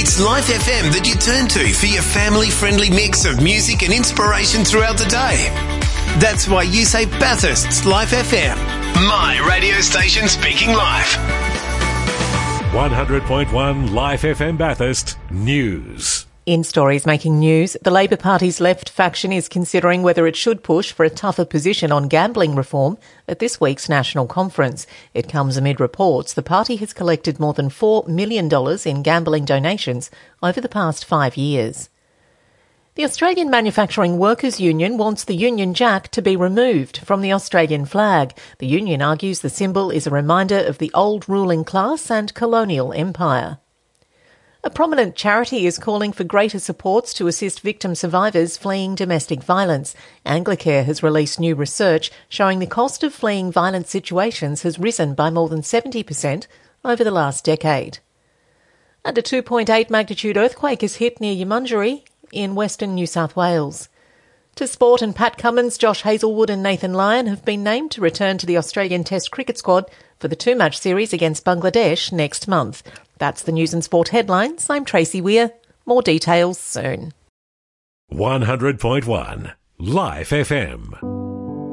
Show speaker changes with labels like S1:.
S1: It's Life FM that you turn to for your family-friendly mix of music and inspiration throughout the day. That's why you say Bathurst's Life FM. My radio station speaking life.
S2: 100.1 Life FM Bathurst News.
S3: In stories making news, the Labor Party's left faction is considering whether it should push for a tougher position on gambling reform at this week's national conference. It comes amid reports the party has collected more than $4 million in gambling donations over the past 5 years. The Australian Manufacturing Workers Union wants the Union Jack to be removed from the Australian flag. The union argues the symbol is a reminder of the old ruling class and colonial empire. A prominent charity is calling for greater supports to assist victim survivors fleeing domestic violence. Anglicare has released new research showing the cost of fleeing violent situations has risen by more than 70% over the last decade. And a 2.8 magnitude earthquake has hit near Yamunjeri in western New South Wales. To sport, and Pat Cummins, Josh Hazlewood and Nathan Lyon have been named to return to the Australian Test cricket squad for the two-match series against Bangladesh next month. That's the news and sport headlines. I'm Tracy Weir. More details soon.
S2: 100.1 Life FM.